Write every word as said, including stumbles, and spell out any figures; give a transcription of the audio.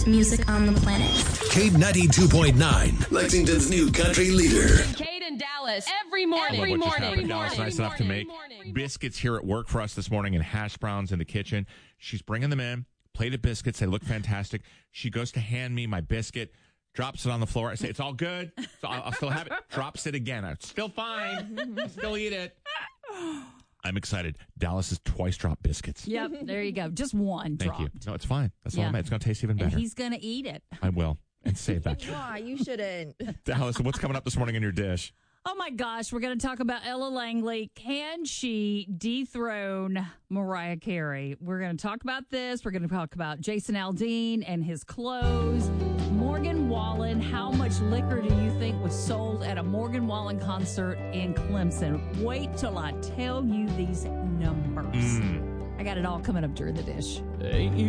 best music on the planet. K ninety-two point nine, Lexington's new country leader. Kate and Dallas every morning. Every What just morning. happened? Dallas, nice enough to make morning. biscuits here at work for us this morning and hash browns in the kitchen. She's bringing them in, plate of biscuits. They look fantastic. She goes to hand me my biscuit, drops it on the floor. I say, it's all good. So I'll, I'll still have it. Drops it again. It's still fine. I'll still eat it. I'm excited. Dallas has twice dropped biscuits. Yep, there you go. Just one Thank dropped. you. No, it's fine. That's Yeah. all I meant. It's going to taste even better. And he's going to eat it. I will. And save that. Why? You shouldn't. Dallas, what's coming up this morning in your dish? Oh, my gosh. We're going to talk about Ella Langley. Can she dethrone Mariah Carey? We're going to talk about this. We're going to talk about Jason Aldean and his clothes. Morgan Wallen. How much liquor do you think was sold at a Morgan Wallen concert in Clemson? Wait till I tell you these numbers. Mm. I got it all coming up during the dish.